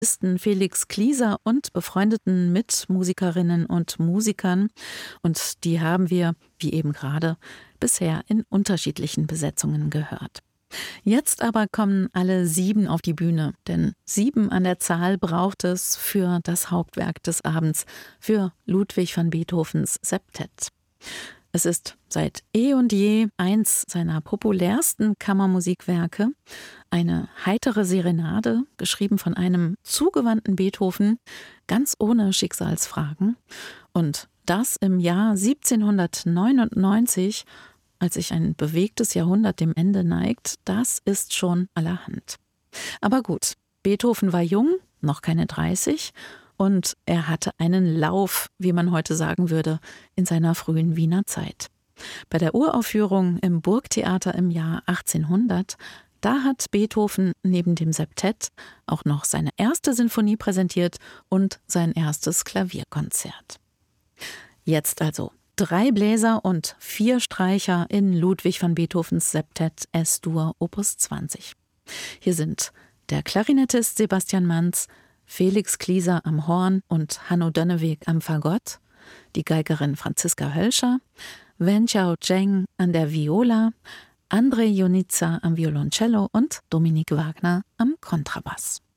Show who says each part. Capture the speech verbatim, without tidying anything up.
Speaker 1: Felix Klieser und befreundeten Mitmusikerinnen und Musikern. Und die haben wir, wie eben gerade, bisher in unterschiedlichen Besetzungen gehört. Jetzt aber kommen alle sieben auf die Bühne, denn sieben an der Zahl braucht es für das Hauptwerk des Abends, für Ludwig van Beethovens Septett. Es ist seit eh und je eins seiner populärsten Kammermusikwerke, eine heitere Serenade, geschrieben von einem zugewandten Beethoven, ganz ohne Schicksalsfragen. Und das im Jahr siebzehnhundertneunundneunzig, als sich ein bewegtes Jahrhundert dem Ende neigt, das ist schon allerhand. Aber gut, Beethoven war jung, noch keine dreißig, und er hatte einen Lauf, wie man heute sagen würde, in seiner frühen Wiener Zeit. Bei der Uraufführung im Burgtheater im Jahr achtzehnhundert, da hat Beethoven neben dem Septett auch noch seine erste Sinfonie präsentiert und sein erstes Klavierkonzert. Jetzt also drei Bläser und vier Streicher in Ludwig van Beethovens Septett Es-Dur Opus zwanzig. Hier sind der Klarinettist Sebastian Manz, Felix Klieser am Horn und Hanno Dönneweg am Fagott, die Geigerin Franziska Hölscher, Wen Xiao Zheng an der Viola, Andrei Ionita am Violoncello und Dominik Wagner am Kontrabass.